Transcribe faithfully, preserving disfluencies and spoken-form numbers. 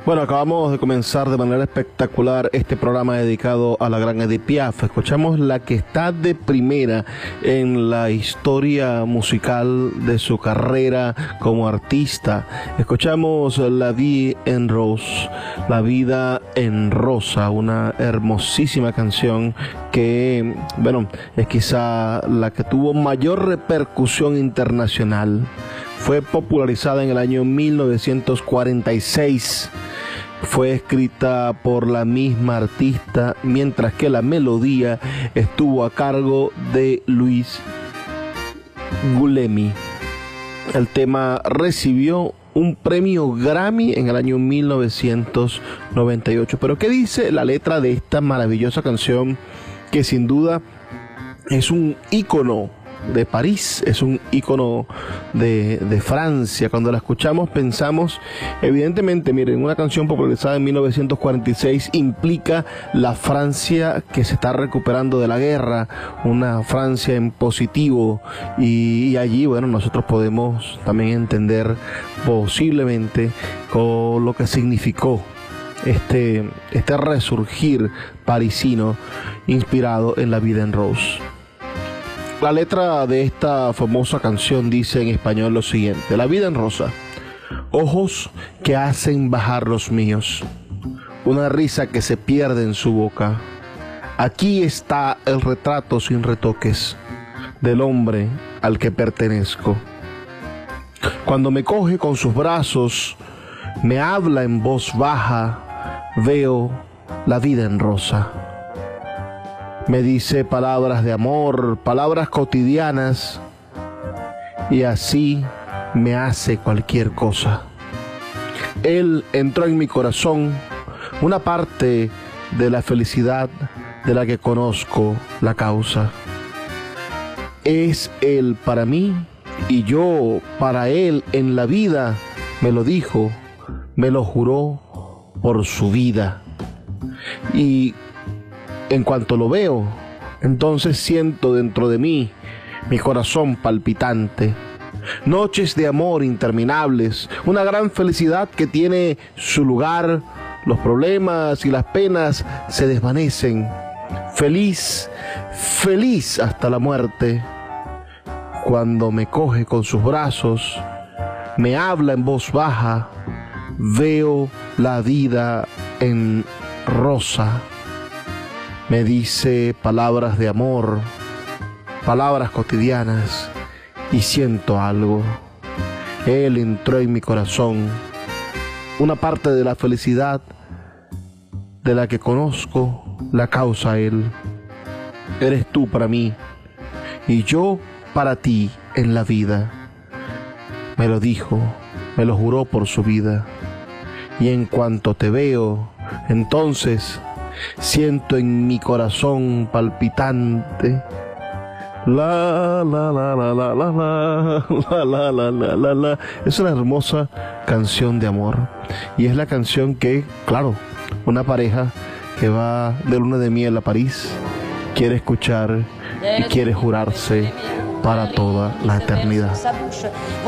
Bueno, acabamos de comenzar de manera espectacular este programa dedicado a la gran Edith Piaf. Escuchamos la que está de primera en la historia musical de su carrera como artista. Escuchamos La Vie en Rose, La Vida en Rosa, una hermosísima canción que, bueno, es quizá la que tuvo mayor repercusión internacional. Fue popularizada en el año mil novecientos cuarenta y seis. Fue escrita por la misma artista, mientras que la melodía estuvo a cargo de Luis Guillaume. El tema recibió un premio Grammy en el año mil novecientos noventa y ocho. Pero ¿qué dice la letra de esta maravillosa canción que sin duda es un ícono de París, es un ícono de, de Francia? Cuando la escuchamos pensamos, evidentemente, miren, una canción popularizada en mil novecientos cuarenta y seis implica la Francia que se está recuperando de la guerra, una Francia en positivo, y, y allí, bueno, nosotros podemos también entender posiblemente con lo que significó este, este resurgir parisino inspirado en La Vida en Rose. La letra de esta famosa canción dice en español lo siguiente: La vida en rosa, ojos que hacen bajar los míos, una risa que se pierde en su boca. Aquí está el retrato sin retoques del hombre al que pertenezco. Cuando me coge con sus brazos, me habla en voz baja, veo la vida en rosa. Me dice palabras de amor, palabras cotidianas, y así me hace cualquier cosa. Él entró en mi corazón, una parte de la felicidad de la que conozco la causa. Es Él para mí y yo para Él en la vida, me lo dijo, me lo juró por su vida. Y en cuanto lo veo, entonces siento dentro de mí mi corazón palpitante. Noches de amor interminables, una gran felicidad que tiene su lugar. Los problemas y las penas se desvanecen. Feliz, feliz hasta la muerte. Cuando me coge con sus brazos, me habla en voz baja, veo la vida en rosa. Me dice palabras de amor, palabras cotidianas, y siento algo. Él entró en mi corazón, una parte de la felicidad de la que conozco la causa Él. Eres tú para mí y yo para ti en la vida. Me lo dijo, me lo juró por su vida. Y en cuanto te veo, entonces siento en mi corazón palpitante. La la la la la la la la la la la la la. Es una hermosa canción de amor. Y es la canción que, claro, una pareja que va de luna de miel a París quiere escuchar y quiere jurarse para toda la eternidad.